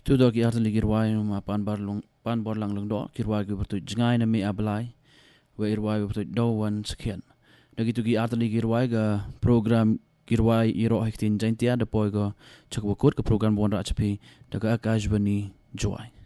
tu do ki artali girwai ma pan bor lang lung do girwai gi bertu jingai na mi ablai we irwai bertu do wan sekian dagi tu gi artali girwai ga program girwai iro hektin jaintia de poi go chakbukut ke program bon ra chapi daga akajbani joy